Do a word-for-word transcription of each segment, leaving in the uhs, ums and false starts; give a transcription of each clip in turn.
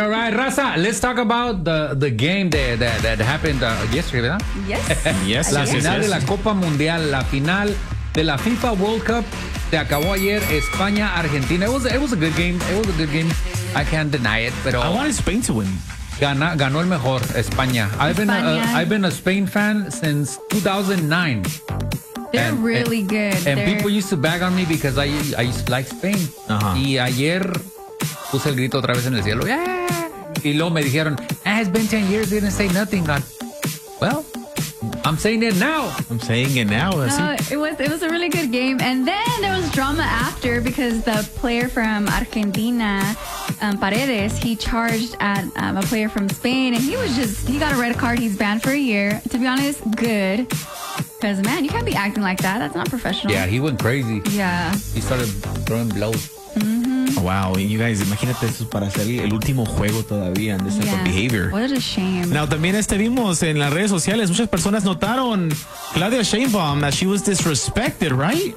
All right, Raza, let's talk about the, the game that, that, that happened uh, yesterday, ¿verdad? Yes. Yes, La yes, final yes, de la yes. Copa Mundial, la final de la FIFA World Cup se acabó ayer, España, Argentina. It was, it was a good game. It was a good game. I can't deny it, pero I wanted Spain to win. gana, ganó el mejor, España. I've been, España. a, I've been a Spain fan since two thousand nine. They're And- really and- good. And They're- people used to bag on me because I, I used to like Spain. Ajá. Y ayer puse el grito otra vez en el cielo. Yeah. Y luego me dijeron, ah, it's been ten years, they didn't say nothing. God. Well, I'm saying it now. I'm saying it now. No, así. it was it was a really good game, and then there was drama after because the player from Argentina, um, Paredes, he charged at um, a player from Spain, and he was just he got a red card. He's banned for a year. To be honest, good, because man, you can't be acting like that. That's not professional. Yeah, he went crazy. Yeah. He started throwing blows. Wow, you guys, imagínate eso para hacer el último juego todavía en this type Yeah. of behavior. What a shame. Now, también este vimos en las redes sociales, muchas personas notaron Claudia Sheinbaum that she was disrespected, right?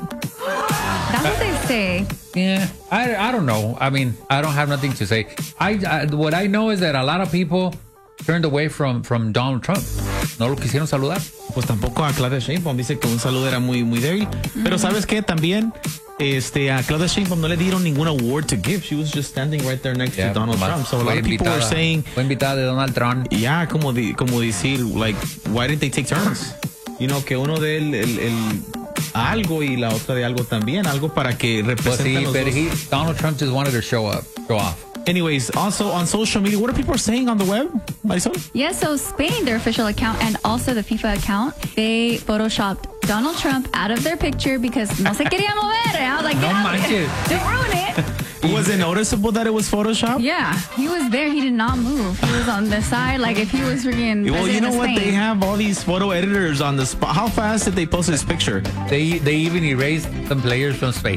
That's what they say. Yeah, I, I don't know. I mean, I don't have nothing to say. I, I what I know is that a lot of people turned away from, from Donald Trump. No lo quisieron saludar. Pues tampoco a Claudia Sheinbaum, dice que un saludo era muy, muy débil. Pero ¿sabes qué? También este, a Claudia Sheinbaum no le dieron ningún award to give. She was just standing right there next to Donald más Trump. So a fue lot of people were invitada- saying, Fue invitada de Donald Trump. yeah, como, di, como decir, like, why didn't they take turns? You know, que uno de el, el, el algo y la otra de algo también, algo para que Pues representen sí, los pero dos. he, Donald Trump just wanted to show up, show off. Anyways, also on social media, what are people saying on the web, Marisol? Yeah, so Spain, their official account, and also the FIFA account, they photoshopped Donald Trump out of their picture because no se quería mover. I was like, No get out of here. manches. Don't ruin it. Was it noticeable that it was Photoshop? Yeah, he was there. He did not move. He was on the side, like if he was freaking. Well, you president know of what? Spain. They have all these photo editors on the spot. How fast did they post this picture? They they even erased some players from Spain.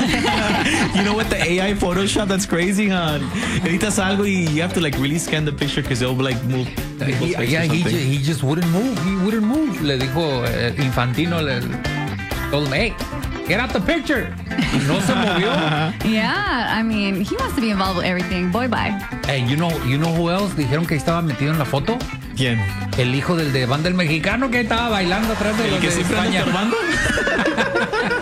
You know what? The A I Photoshop, that's crazy, huh? Editas algo y you have to like really scan the picture because they'll like move. people's He- face or yeah, he, ju- something. he just wouldn't move. He wouldn't move. Le dijo eh, Infantino, le told him, hey, get out the picture. Y no se movió. Yeah, I mean, he wants to be involved with everything. Boy, bye. Hey, you know, you know who else dijeron que estaba metido en la foto? ¿Quién? El hijo del de banda del mexicano que estaba bailando atrás de ¿El los que de siempre anda España. estorbando?